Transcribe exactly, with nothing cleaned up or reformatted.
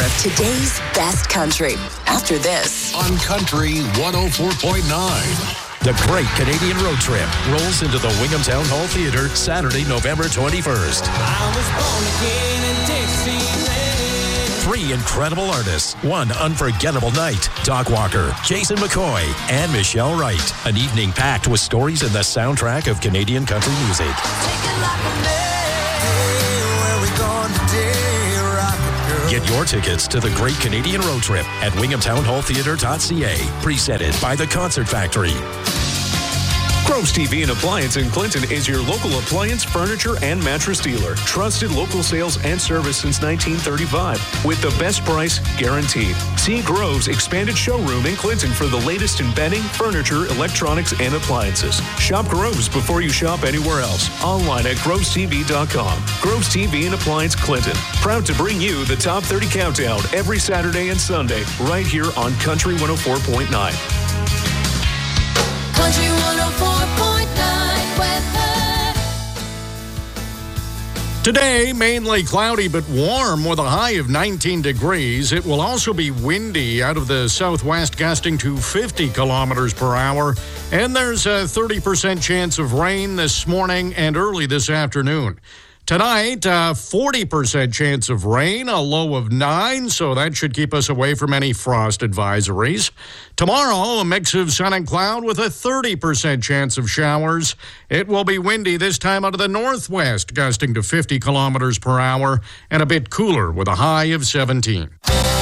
of today's best country. After this. On Country one oh four point nine. The Great Canadian Road Trip rolls into the Wingham Town Hall Theatre Saturday, November twenty-first. I was born again in Dixieland. Three incredible artists, one unforgettable night. Doc Walker, Jason McCoy, and Michelle Wright. An evening packed with stories and the soundtrack of Canadian country music. Get your tickets to the Great Canadian Road Trip at wingham town hall theatre dot c a. Presented by the Concert Factory. Groves T V and Appliance in Clinton is your local appliance, furniture, and mattress dealer. Trusted local sales and service since nineteen thirty-five with the best price guaranteed. See Groves' expanded showroom in Clinton for the latest in bedding, furniture, electronics, and appliances. Shop Groves before you shop anywhere else. Online at groves t v dot com. Groves T V and Appliance Clinton. Proud to bring you the Top thirty Countdown every Saturday and Sunday right here on Country one oh four point nine. Country one oh four point nine weather. Today, mainly cloudy but warm with a high of nineteen degrees. It will also be windy out of the southwest, gusting to fifty kilometers per hour. And there's a thirty percent chance of rain this morning and early this afternoon. Tonight, a forty percent chance of rain, a low of nine, so that should keep us away from any frost advisories. Tomorrow, a mix of sun and cloud with a thirty percent chance of showers. It will be windy this time out of the northwest, gusting to fifty kilometers per hour, and a bit cooler with a high of seventeen.